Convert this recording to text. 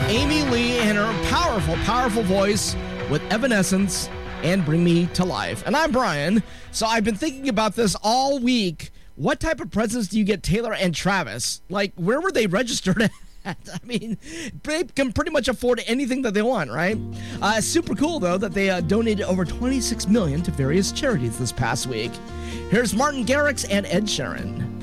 Amy Lee and her powerful, powerful voice with Evanescence and Bring Me to Life. And I'm Brian. So I've been thinking about this all week. What type of presents do you get Taylor and Travis? Like, where were they registered at? I mean, they can pretty much afford anything that they want, right? Super cool, though, that they donated over $26 million to various charities this past week. Here's Martin Garrix and Ed Sheeran.